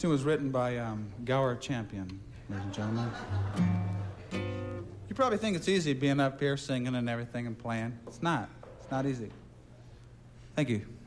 tune was written by Gower Champion, ladies and gentlemen. You probably think it's easy being up here singing and everything and playing. It's not. It's not easy. Thank you.